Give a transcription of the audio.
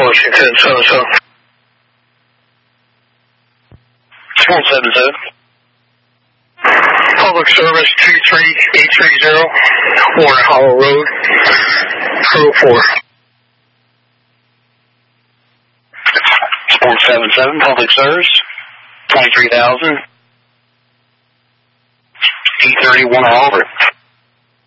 Washington, so. 177. Public Service 23830, Warner Hollow Road, 404. 177, Public Service, 23,000, E30, Warner Hollow Road.